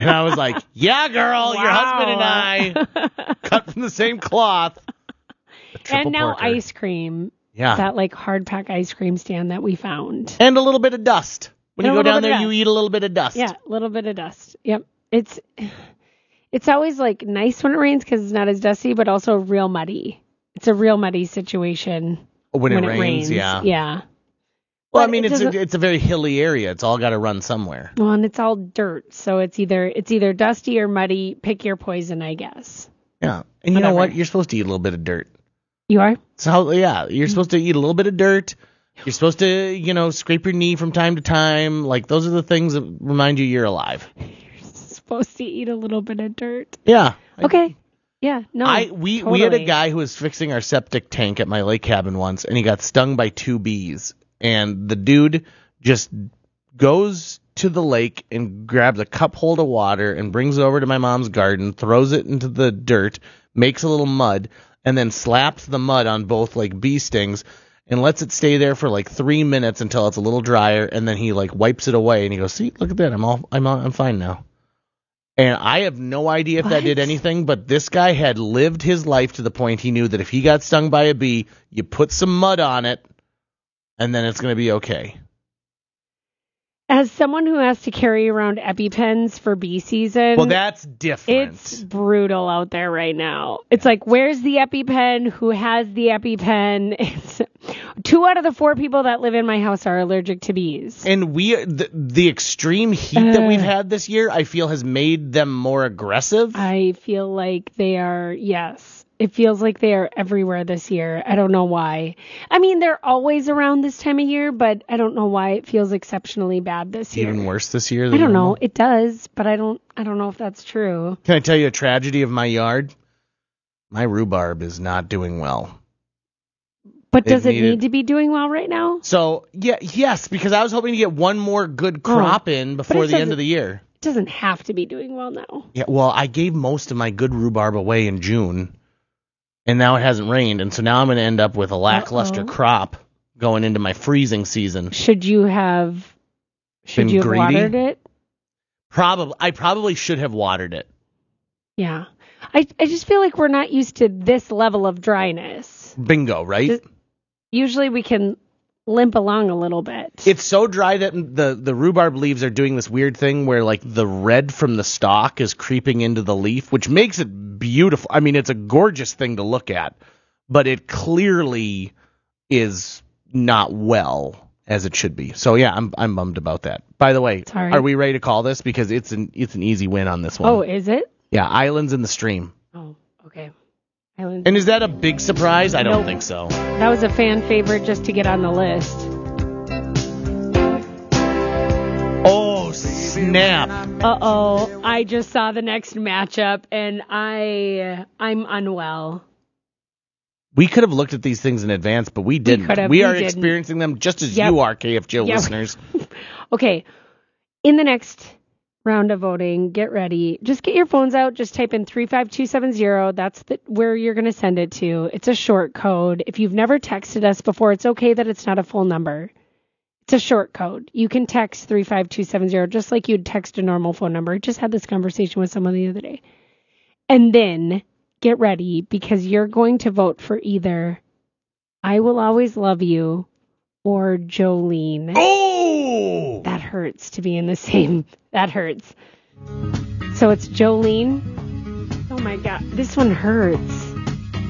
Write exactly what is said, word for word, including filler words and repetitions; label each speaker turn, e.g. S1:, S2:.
S1: And I was like, yeah, girl,
S2: Wow.
S1: your husband and I cut from the same cloth.
S2: And now
S1: porker.
S2: ice cream.
S1: Yeah.
S2: That like hard pack ice cream stand that we found.
S1: And a little bit of dust. When
S2: And
S1: you
S2: a
S1: go
S2: little
S1: down
S2: bit of
S1: there, you
S2: dust.
S1: eat a little bit of dust.
S2: Yeah, a little bit of dust. Yep. It's it's always like nice when it rains because it's not as dusty, but also real muddy. It's a real muddy situation
S1: When,
S2: when
S1: it,
S2: it
S1: rains,
S2: rains.
S1: yeah.
S2: Yeah.
S1: Well, I
S2: But
S1: mean,
S2: it
S1: it's a,
S2: doesn't-
S1: it's a very hilly area. It's all got to run somewhere.
S2: Well, and it's all dirt, so it's either it's either dusty or muddy. Pick your poison, I guess.
S1: Yeah. And you know
S2: Whatever.
S1: what? You're supposed to eat a little bit of dirt.
S2: You are?
S1: So, yeah, you're supposed to eat a little bit of dirt. You're supposed to, you know, scrape your knee from time to time. Like, those are the things that remind you you're alive.
S2: You're supposed to eat a little bit of dirt.
S1: Yeah.
S2: Okay. Yeah. No.
S1: I we
S2: totally.
S1: we had a guy who was fixing our septic tank at my lake cabin once, and he got stung by two bees. And the dude just goes to the lake and grabs a cup hold of water and brings it over to my mom's garden, throws it into the dirt, makes a little mud, and then slaps the mud on both like bee stings and lets it stay there for like three minutes until it's a little drier, and then he like wipes it away and he goes, "See, look at that, I'm all I'm all, I'm fine now." And I have no idea if that
S2: What?
S1: did anything, but this guy had lived his life to the point he knew that if he got stung by a bee, you put some mud on it, and then it's going to be okay.
S2: As someone who has to carry around EpiPens for bee season,
S1: Well, that's different.
S2: it's brutal out there right now. It's like, where's the EpiPen? Who has the EpiPen? It's, two out of the four people that live in my house are allergic to bees.
S1: And we, the, the extreme heat that
S2: Uh.
S1: we've had this year, I feel has made them more aggressive.
S2: I feel like they are, yes. It feels like they are everywhere this year. I don't know why. I mean, they're always around this time of year, but I don't know why it feels exceptionally bad this year.
S1: Even worse this year than
S2: I don't know.
S1: normal.
S2: It does, but I don't I don't know if that's true.
S1: Can I tell you a tragedy of my yard? My rhubarb is not doing well.
S2: But
S1: It
S2: does it
S1: needed-
S2: need to be doing well right now?
S1: So, yeah, yes, because I was hoping to get one more good crop in before
S2: it
S1: the end
S2: doesn't-
S1: of the year.
S2: It doesn't have to be doing well now.
S1: Yeah, well, I gave most of my good rhubarb away in June, and now it hasn't rained, and so now I'm going to end up with a lackluster
S2: Uh-oh.
S1: crop going into my freezing season.
S2: Should you have should
S1: Been
S2: you have
S1: greedy?
S2: watered it?
S1: Probably, I probably should have watered it.
S2: Yeah. I I just feel like we're not used to this level of dryness.
S1: Bingo, right?
S2: Just- Usually we can limp along a little bit.
S1: It's so dry that the, the rhubarb leaves are doing this weird thing where like the red from the stalk is creeping into the leaf, which makes it beautiful. I mean, it's a gorgeous thing to look at, but it clearly is not well as it should be. So yeah, I'm I'm bummed about that. By the way,
S2: Sorry.
S1: are we ready to call this? Because it's an it's an easy win on this one.
S2: Oh, is it?
S1: Yeah, Islands in the Stream.
S2: Oh, okay. Islands.
S1: And is that a big surprise? I don't
S2: Nope.
S1: think so.
S2: That was a fan favorite just to get on the list.
S1: Oh, snap.
S2: Uh-oh. I just saw the next matchup and I I'm unwell.
S1: We could have looked at these things in advance, but we didn't.
S2: could have,
S1: we
S2: we
S1: are
S2: didn't.
S1: experiencing them just as
S2: Yep.
S1: you are, K F J O
S2: Yep.
S1: listeners.
S2: Okay. In the next round of voting, get ready. Just get your phones out. Just type in three five two seven zero. That's the, where you're going to send it to. It's a short code. If you've never texted us before, it's okay that it's not a full number. It's a short code. You can text three five two seven zero just like you'd text a normal phone number. I just had this conversation with someone the other day. And then get ready because you're going to vote for either I Will Always Love You or Jolene.
S1: Oh!
S2: That hurts to be in the same. That hurts. So it's Jolene. Oh my God. This one hurts.